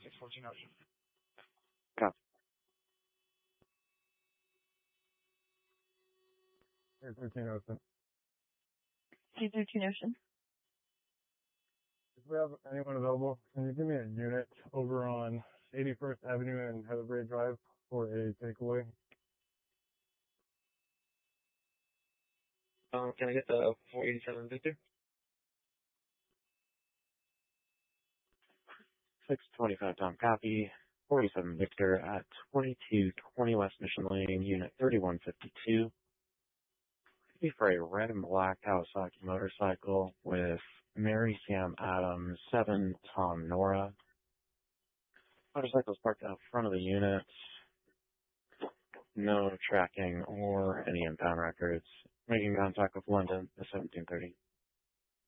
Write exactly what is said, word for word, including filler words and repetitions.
six fourteen Ocean. Copy. six thirteen Ocean. two thirteen Ocean. If we have anyone available, can you give me a unit over on eighty-first Avenue and Heatherbrae Drive for a takeaway? Um, can I get the four eighty-seven Victor? six twenty-five Tom copy. forty-seven Victor at twenty-two twenty West Mission Lane, unit thirty-one fifty-two. Be for a red and black Kawasaki motorcycle with Mary Sam Adams, seven Tom Nora. Motorcycle's parked out front of the unit. No tracking or any impound records. Making contact with London at seventeen thirty.